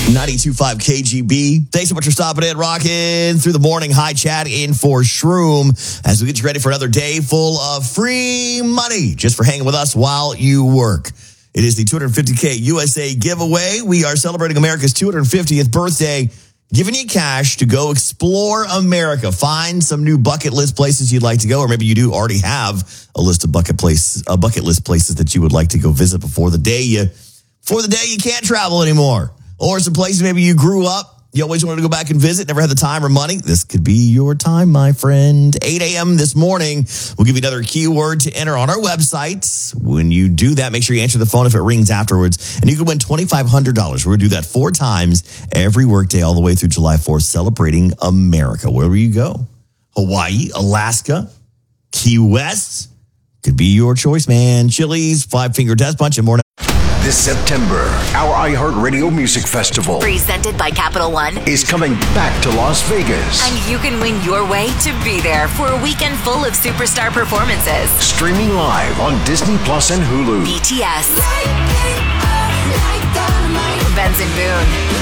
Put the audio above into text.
92.5 KGB. Thanks so much for stopping in, rocking through the morning. High chat in for Shroom as we get you ready for another day full of free money just for hanging with us while you work. It is the 250K USA giveaway. We are celebrating America's 250th birthday, giving you cash to go explore America. Find some new bucket list places you'd like to go, or maybe you do already have a list of bucket list places that you would like to go visit before the day you can't travel anymore. Or some places maybe you grew up, you always wanted to go back and visit, never had the time or money. This could be your time, my friend. 8 a.m. this morning, we'll give you another keyword to enter on our website. When you do that, make sure you answer the phone if it rings afterwards, and you can win $2,500. We're going to do that 4 times every workday all the way through July 4th, celebrating America. Wherever you go, Hawaii, Alaska, Key West, could be your choice, man. Chili's, 5-Finger Death Punch, and more. This September, our iHeartRadio Music Festival, presented by Capital One, is coming back to Las Vegas. And you can win your way to be there for a weekend full of superstar performances. Streaming live on Disney Plus and Hulu. BTS, Benson Boone,